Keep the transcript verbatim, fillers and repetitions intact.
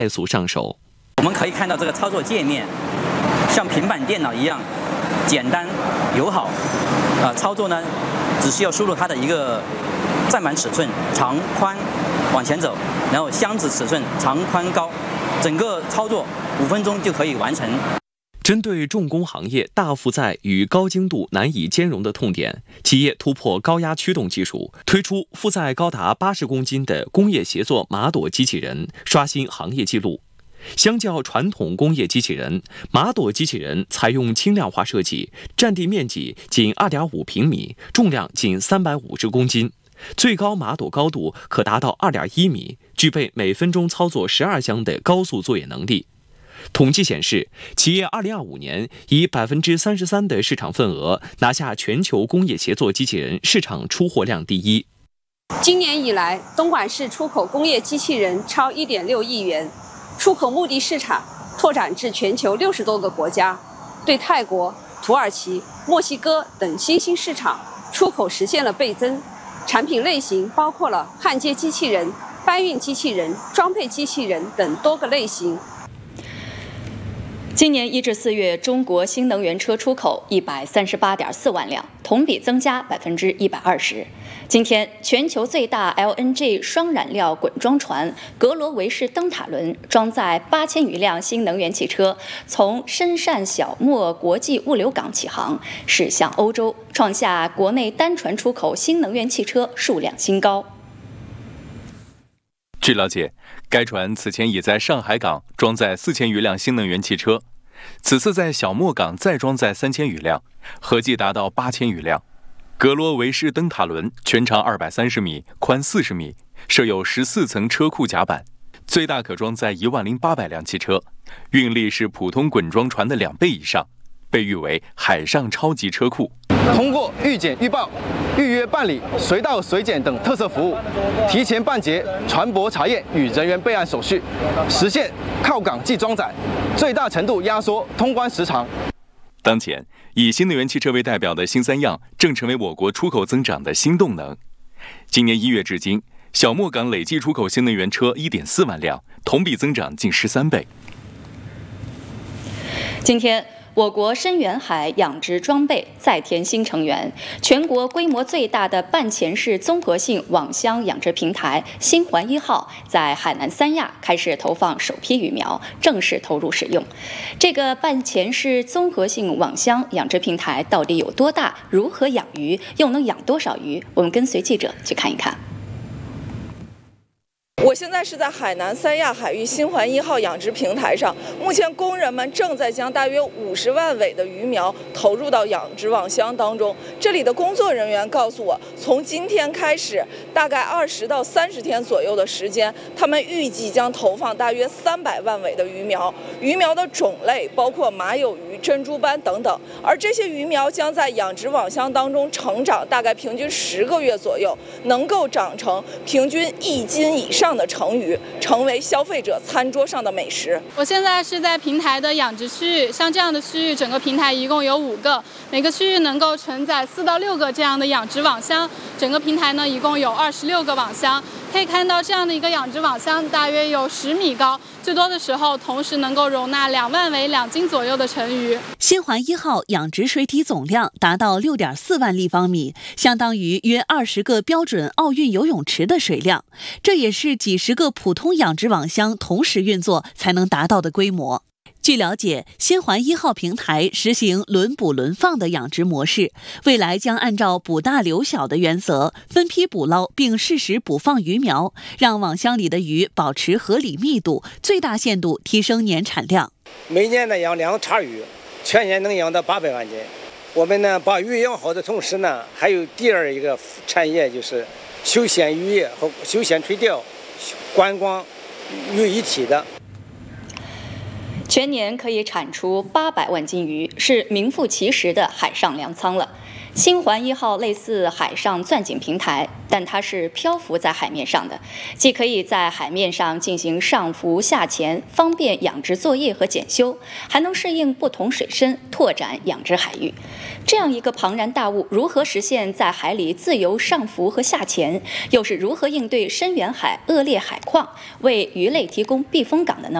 快速上手。 我们可以看到这个操作界面像平板电脑一样简单友好，呃，操作呢只需要输入它的一个站板尺寸、长宽往前走，然后箱子尺寸长宽高，整个操作五分钟就可以完成。 针对重工行业大负载与高精度难以兼容的痛点，企业突破高压驱动技术，推出负载高达八十公斤的工业协作马朵机器人，刷新行业纪录。相较传统工业机器人，马朵机器人采用轻量化设计，占地面积仅 二点五平米，重量仅三百五十公斤，最高马朵高度可达到 二点一米，具备每分钟操作十二箱的高速作业能力。统计显示，企业二零二五年以 百分之三十三 的市场份额拿下全球工业协作机器人市场出货量第一。 今年以来，东莞市出口工业机器人超 一点六亿元，出口目的市场拓展至全球六十多个国家，对泰国、土耳其、墨西哥等新兴市场出口实现了倍增。产品类型包括了焊接机器人、搬运机器人、装配机器人等多个类型。 今年一至四月，中国新能源车出口一百三十八点四万辆，同比增加百分之一百二十。今天，全球最大 L N G 双燃料滚装船格罗维氏灯塔轮装载八千余辆新能源汽车，从深汕小莫国际物流港起航，驶向欧洲，创下国内单船出口新能源汽车数量新高。 据了解，该船此前已在上海港装载四千余辆新能源汽车，此次在小莫港再装载三千余辆，合计达到八千余辆。格罗维氏灯塔轮全长二百三十米，宽四十米，设有十四层车库甲板，最大可装载一万零八百辆汽车，运力是普通滚装船的两倍以上，被誉为海上超级车库。 通过预检预报、预约办理、随到随检等特色服务，提前办结船舶查验与人员备案手续，实现靠港即装载，最大程度压缩通关时长。 当前，以新能源汽车为代表的新三样正成为我国出口增长的新动能。今年一月至今，小莫港累计出口新能源车 一点四万辆，同比增长近十三倍。 今天，我国深远海养殖装备再添新成员，全国规模最大的半潜式综合性网箱养殖平台新环一号在海南三亚开始投放首批鱼苗，正式投入使用。这个半潜式综合性网箱养殖平台到底有多大？如何养鱼？又能养多少鱼？我们跟随记者去看一看。 我现在是在海南三亚海域新环一号养殖平台上，目前工人们正在将大约五十万尾的鱼苗投入到养殖网箱当中。这里的工作人员告诉我，从今天开始，大概二十到三十天左右的时间，他们预计将投放大约三百万尾的鱼苗。鱼苗的种类包括马友鱼、珍珠斑等等，而这些鱼苗将在养殖网箱当中成长，大概平均十个月左右，能够长成平均一斤以上的成鱼，成为消费者餐桌上的美食。 我现在是在平台的养殖区域，像这样的区域，整个平台一共有五个，每个区域能够承载四到六个这样的养殖网箱，整个平台呢一共有二十六个网箱。可以看到这样的一个养殖网箱大约有十米高，最多的时候同时能够容纳两万尾两斤左右的成鱼。 新环一号养殖水体总量达到 六点四万立方米，相当于约二十个标准奥运游泳池的水量，这也是几十个普通养殖网箱同时运作才能达到的规模。据了解，新环一号平台实行轮捕轮放的养殖模式，未来将按照捕大留小的原则，分批捕捞并适时补放鱼苗，让网箱里的鱼保持合理密度，最大限度提升年产量。 每年呢养两叉鱼，全年能养到八百万斤。我们呢把鱼养好的同时呢，还有第二一个产业，就是休闲渔业和休闲垂钓、观光于一体的。 全年可以产出八百万斤鱼，是名副其实的海上粮仓了。新环一号类似海上钻井平台， 但它是漂浮在海面上的，既可以在海面上进行上浮下潜，方便养殖作业和检修，还能适应不同水深，拓展养殖海域。这样一个庞然大物，如何实现在海里自由上浮和下潜，又是如何应对深远海恶劣海况，为鱼类提供避风港的呢？